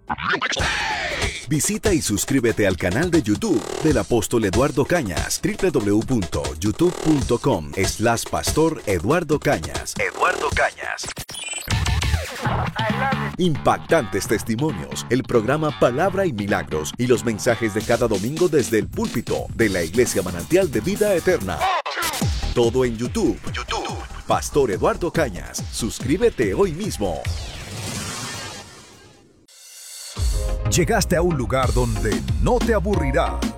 Visita y suscríbete al canal de YouTube del Apóstol Eduardo Cañas, www.youtube.com/Pastor Eduardo Cañas. Eduardo Cañas. Impactantes testimonios, el programa Palabra y Milagros y los mensajes de cada domingo desde el púlpito de la Iglesia Manantial de Vida Eterna. Todo en YouTube. Pastor Eduardo Cañas. Suscríbete hoy mismo. Llegaste a un lugar donde no te aburrirás.